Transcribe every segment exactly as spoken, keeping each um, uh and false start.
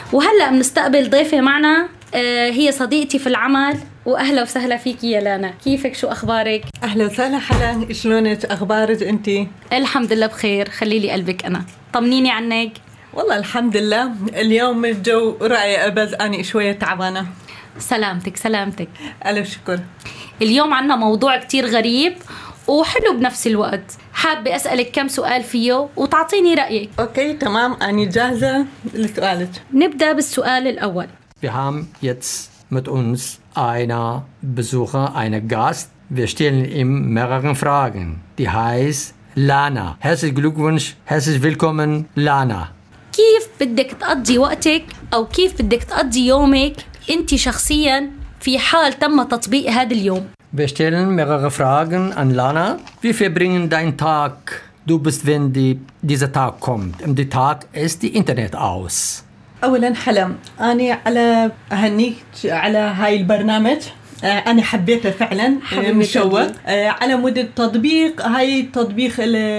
وهلأ بنستقبل ضيفة معنا، آه هي صديقتي في العمل. وأهلا وسهلا فيكي يا لانا، كيفك؟ شو أخبارك؟ أهلا وسهلا حلا، شلونك؟ أخبارك أنتي؟ الحمد لله بخير، خليلي قلبك. أنا طمنيني عنك. والله الحمد لله، اليوم الجو رائع بس أنا شوية تعبانة. سلامتك سلامتك. ألف شكر. اليوم عنا موضوع كتير غريب وحلو بنفس الوقت، حابة أسألك كم سؤال فيه وتعطيني رأيك. أوكي تمام، أنا جاهزة لسؤالك. نبدأ بالسؤال الأول. Wir haben jetzt mit uns einen Besucher, einen Gast. Wir stellen ihm mehrere Fragen. Die heißt Lana. Herzlichen Glückwunsch, herzlich willkommen Lana. كيف بدك تقضي وقتك أو كيف بدك تقضي يومك أنت شخصيا في حال تم تطبيق هذا اليوم؟ Wir stellen mehrere Fragen an Lana. Wir verbringen deinen Tag. Du bist, wenn die, dieser Tag kommt. Und der Tag ist die Internet aus. أولا حلا، أنا على أهنيك على هاي البرنامج. أنا حبيته فعلا، مشوق على مود التطبيق. هاي التطبيق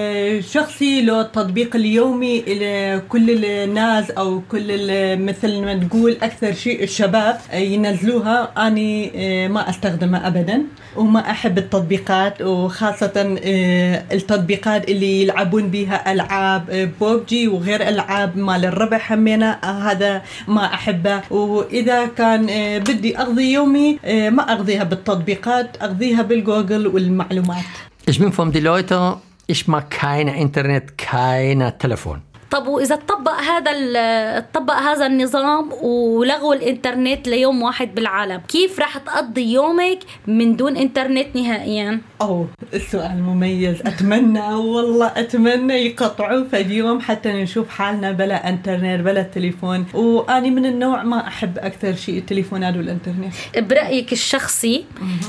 الشخصي له التطبيق اليومي لكل الناس أو كل مثل ما تقول أكثر شيء الشباب ينزلوها. أنا ما أستخدمها أبدا وما أحب التطبيقات، وخاصة التطبيقات اللي يلعبون بها ألعاب بوبجي وغير ألعاب مال الربح همينة، هذا ما أحبه. وإذا كان بدي أقضي يومي ما أقضيها بالتطبيقات، أقضيها بالجوجل والمعلومات. Ich bin von den Leuten, ich mag kein Internet, kein Telefon. طب وإذا تطبق هذا تطبق هذا النظام ولغوا الإنترنت ليوم واحد بالعالم، كيف راح تقضي يومك من دون إنترنت نهائيا؟ أوه السؤال مميز. أتمنى والله أتمنى يقطعوا في اليوم حتى نشوف حالنا بلا إنترنت بلا تليفون. وأنا من النوع ما أحب أكثر شيء التليفونات والإنترنت. برأيك الشخصي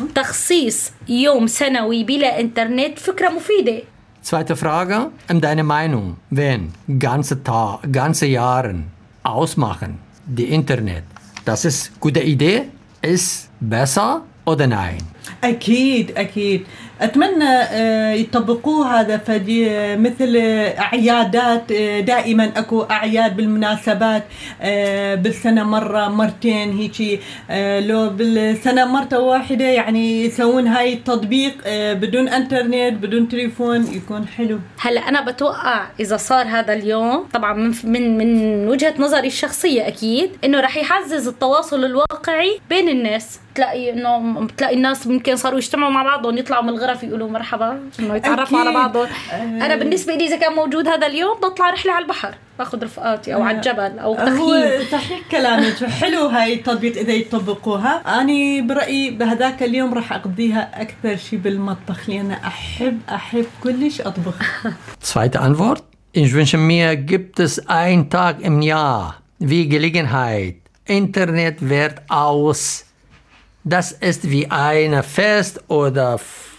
تخصيص يوم سنوي بلا إنترنت فكرة مفيدة؟ Zweite Frage, in deiner Meinung, wenn ganze Tag, ganze Jahre ausmachen, die Internet, das ist eine gute Idee, ist besser oder nein? أكيد أكيد أتمنى يطبقوه هذا. فدي مثل أعيادات، دائما أكو أعياد بالمناسبات بالسنة مرة مرتين هيجي، لو بالسنة مرة واحدة يعني يسوون هاي التطبيق بدون إنترنت بدون تليفون يكون حلو. هلا أنا بتوقع إذا صار هذا اليوم طبعا من من من وجهة نظري الشخصية أكيد إنه رح يعزز التواصل الواقعي بين الناس. تلاقي إنه تلاقي الناس ممكن صاروا يجتمعوا مع بعضهم، يطلعوا من الغرف يقولوا مرحبا، إنه يتعرفوا على بعضهم. أنا بالنسبة لي إذا كان موجود هذا اليوم بطلع رحلة على البحر، باخذ رفقاتي أو على الجبل أو تخييم. صحيح كلامك، حلو هاي التطبيق إذا يطبقوها. أنا برأيي بهذاك اليوم راح أقضيها أكثر شيء بالمطبخ لأن أحب أحب كلش أطبخ. Zweite Antwort. Ich wünsche mir, gibt es einen Tag im Jahr wie Gelegenheit, Internet wird aus. Das ist wie ein Fest oder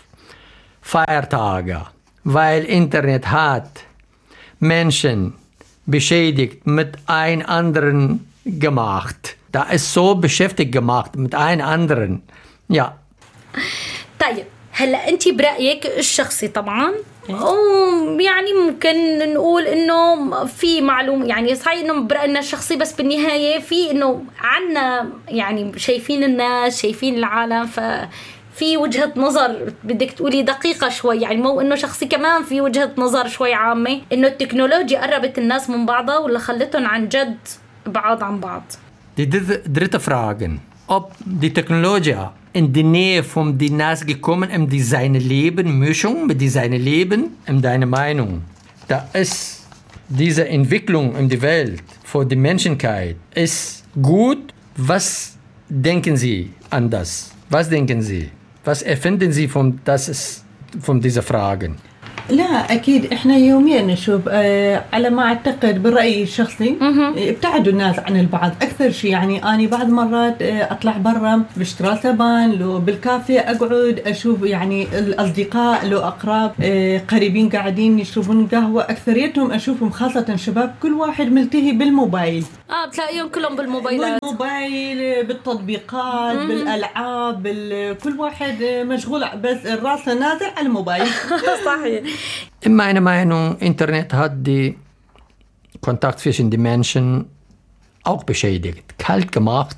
Feiertage, weil Internet hat Menschen beschädigt mit ein anderen gemacht. Da ist so beschäftigt gemacht mit ein anderen. Ja. طيب هلا أنت برأيك الشخصي طبعا يعني ممكن نقول إنه في معلوم يعني صحيح إنه برأينا الشخصي، بس بالنهاية في إنه عنا يعني شايفين الناس شايفين العالم، ففي وجهة نظر بدك تقولي دقيقة شوي، يعني مو إنه شخصي كمان في وجهة نظر شوي عامة إنه التكنولوجيا قربت الناس من بعضها ولا خلتهم عن جد بعاد عن بعض. Die dritte Frage, ob die Technologie in die Nähe von die Nas gekommen, um die seine Leben, Mischung mit die seine Leben, in deine Meinung, da ist diese Entwicklung in die Welt für die Menschheit ist gut. Was denken Sie an das? Was denken Sie? Was erfinden Sie von das ist von dieser Fragen? لا أكيد إحنا يوميا نشوف آه على ما أعتقد برأيي الشخصي ابتعدوا الناس عن البعض أكثر شيء. يعني أنا بعض مرات آه أطلع برا بشترى سبان لو بالكافيه أقعد أشوف يعني الأصدقاء لو أقرب آه قريبين قاعدين يشربون قهوة، أكثريتهم أشوفهم خاصة شباب كل واحد ملتهي بالموبايل. آه بتلاقيهم كلهم بالموبايلات، بالموبايل بالتطبيقات مم. بالألعاب كل واحد مشغول بس راسه نازل على الموبايل. صحيح. In meiner Meinung, Internet hat die Kontakt zwischen den Menschen auch beschädigt, kalt gemacht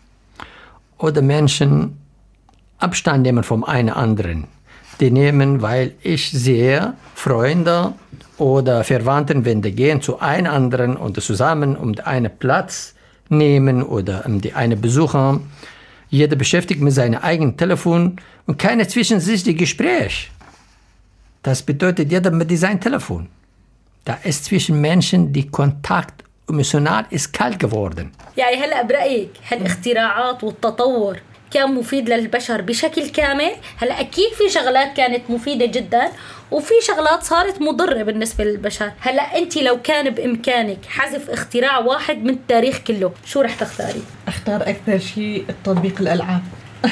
oder Menschen Abstand nehmen vom einen anderen. Die nehmen, weil ich sehe, Freunde oder Verwandten, wenn die gehen zu einem anderen und zusammen um einen Platz nehmen oder um die eine besuchen, jeder beschäftigt mit seinem eigenen Telefon und keiner zwischen sich die Gespräch. Das bedeutet, jeder mit seinem Telefon. Da ist zwischen Menschen die Kontakt emotional ist kalt geworden. يعني هلا برأيك هالاختراعات والتطور كان مفيد للبشر بشكل كامل؟ هلا أكيد في شغلات كانت مفيدة جدا وفي شغلات صارت مضرة بالنسبة للبشر. هلا أنت لو كان بإمكانك حذف اختراع واحد من التاريخ كله شو رح تختاري؟ أختار أكثر شيء التطبيق الألعاب.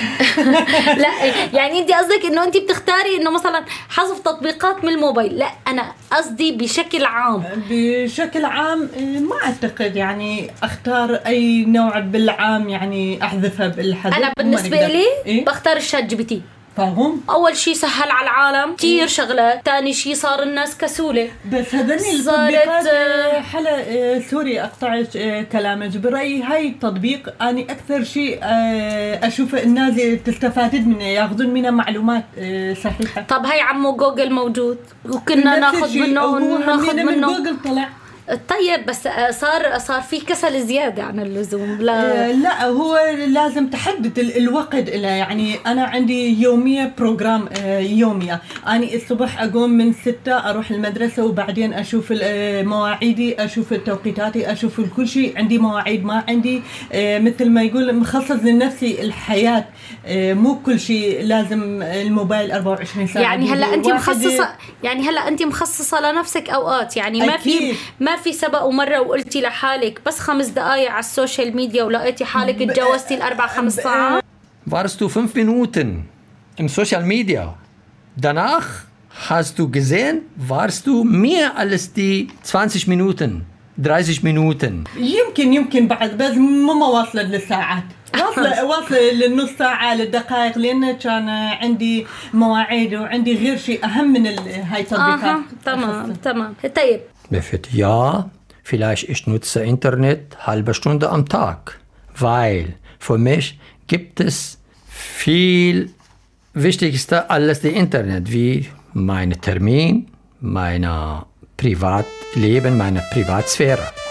لا يعني انت قصدك انه انت بتختاري انه مثلا حذف تطبيقات من الموبايل. لا انا قصدي بشكل عام. بشكل عام ما اعتقد يعني اختار اي نوع بالعام يعني احذفها بالحذف. انا بالنسبه لي إيه؟ بختار الشات جي بي تي. فاهم؟ اول شيء سهل على العالم كثير شغلات، ثاني شيء صار الناس كسوله. بس هذني التطبيقات حلا سوري اقطع كلامك، برايي هاي التطبيق اني اكثر شيء اشوف الناس تستفاد منه ياخذون منه معلومات صحيحه. طب هاي عمو جوجل موجود وكنا ناخذ منه ناخذ منه جوجل طلع. طيب بس صار صار في كسل زياده عن اللزوم. لا لا هو لازم تحدد الوقت له. يعني انا عندي يوميه بروجرام يوميه، اني الصبح اقوم من ستة اروح المدرسه وبعدين اشوف مواعيدي، اشوف توقيتاتي، اشوف كل شيء. عندي مواعيد، ما عندي مثل ما يقول مخصص لنفسي الحياه، مو كل شيء لازم الموبايل أربعة وعشرين ساعه. يعني هلا انت مخصصه يعني هلا انت مخصصه لنفسك اوقات، يعني ما في ما في سبق ومرة وقلتي لحالك بس خمس دقايق على السوشيال ميديا ولقيتي حالك اتجاوزتي الأربع خمس ساعات؟ Warst du fünf Minuten im Social Media. Danach hast du gesehen, warst du mehr als die zwanzig Minuten, dreißig Minuten. يمكن يمكن بعد بس مو واصلة للساعات. واصلة واصلة للنص ساعة للدقائق، لأن كان عندي مواعيد وعندي غير شيء أهم من هاي التطبيقات. آه، تمام تمام. طيب. Ja, vielleicht ich nutze Internet halbe Stunde am Tag, weil für mich gibt es viel wichtigster als das Internet, wie mein Termin, mein Privatleben, meine Privatsphäre.